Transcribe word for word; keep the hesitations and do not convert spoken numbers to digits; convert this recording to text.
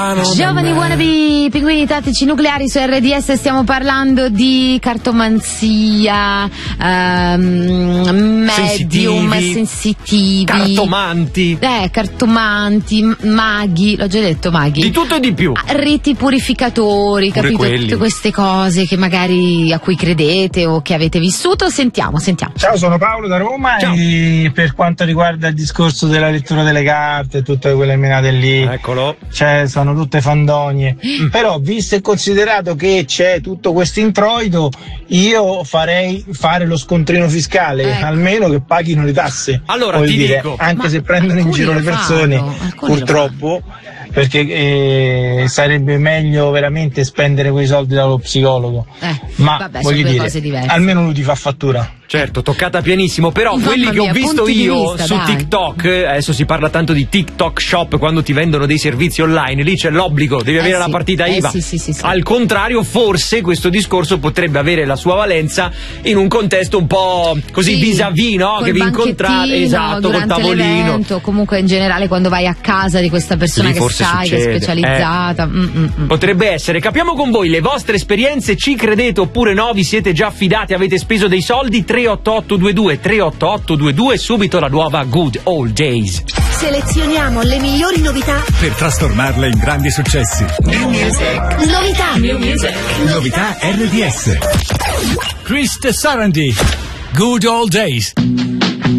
Giovani wannabe, pinguini tattici nucleari su R D S. Stiamo parlando di cartomanzia, um, medium, sensitivi, sensitivi, cartomanti, eh, cartomanti, maghi, l'ho già detto, maghi, di tutto e di più, riti purificatori, pure capito? quelli. Tutte queste cose che magari a cui credete o che avete vissuto. Sentiamo, sentiamo. Ciao, sono Paolo da Roma. Ciao. E per quanto riguarda il discorso della lettura delle carte, tutte quelle menate lì, eccolo, cioè sono tutte fandonie, mm. però visto e considerato che c'è tutto questo introito, io farei fare lo scontrino fiscale, ecco. almeno che paghino le tasse. Allora Vuol ti dire, dico, anche ma se prendono in giro le persone, fanno, purtroppo, perché eh, sarebbe meglio veramente spendere quei soldi dallo psicologo, Eh, ma vabbè, voglio sono due dire, cose diverse. almeno lui ti fa fattura. certo, toccata pianissimo, però Mamma quelli che ho mia, visto punti di io vista, su dai. TikTok, adesso si parla tanto di TikTok Shop quando ti vendono dei servizi online, lì c'è l'obbligo, devi Eh avere sì, la partita eh I V A. sì, sì, sì, sì. Al contrario, forse questo discorso potrebbe avere la sua valenza in un contesto un po' così Sì, vis-à-vis, no? col Che vi incontrate, banchettino, esatto, col durante tavolino. l'evento, comunque in generale quando vai a casa di questa persona Lì che forse sai, che è succede. specializzata. Mm, mm, mm. Potrebbe essere. Capiamo con voi le vostre esperienze, ci credete oppure no? Vi siete già affidati, avete speso dei soldi? tre otto otto due due tre otto otto due due, subito la nuova Good Old Days. Selezioniamo le migliori novità per trasformarle in grandi successi. New Music. Novità. New Music. Novità R D S. Chris Sarandon. Good Old Days.